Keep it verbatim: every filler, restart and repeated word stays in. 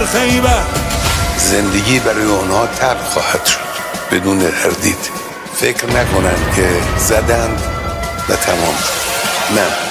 خیبر. زندگی برای آنها تلخ خواهد شد بدون تردید. فکر نکنند که زدند و تمام. نه،